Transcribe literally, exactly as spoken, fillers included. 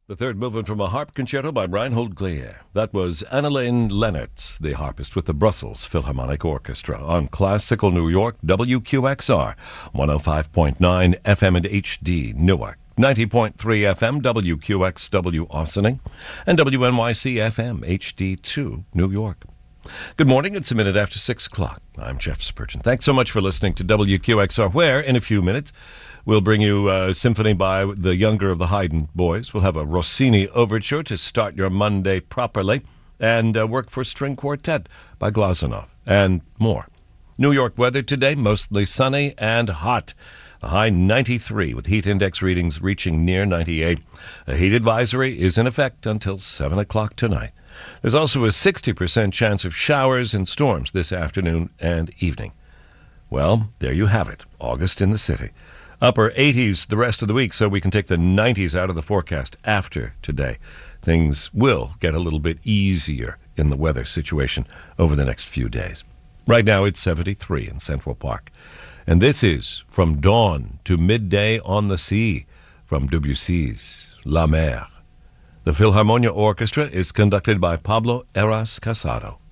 The third movement from a harp concerto by Reinhold Glier. That was Annalene Lennertz, the harpist with the Brussels Philharmonic Orchestra on Classical New York, W Q X R, one oh five point nine F M and H D Newark, ninety point three F M W Q X W Austining, and W N Y C F M H D two New York. Good morning, it's a minute after six o'clock. I'm Jeff Spurgeon. Thanks so much for listening to W Q X R, where in a few minutes we'll bring you a symphony by the younger of the Haydn boys. We'll have a Rossini overture to start your Monday properly, and uh, work for string quartet by Glazunov, and more. New York weather today, mostly sunny and hot. The high ninety-three, with heat index readings reaching near ninety-eight. A heat advisory is in effect until seven o'clock tonight. There's also a sixty percent chance of showers and storms this afternoon and evening. Well, there you have it, August in the city. Upper eighties the rest of the week, so we can take the nineties out of the forecast after today. Things will get a little bit easier in the weather situation over the next few days. Right now it's seventy-three in Central Park. And this is From Dawn to Midday on the Sea from Debussy's La Mer. The Philharmonia Orchestra is conducted by Pablo Eras Casado.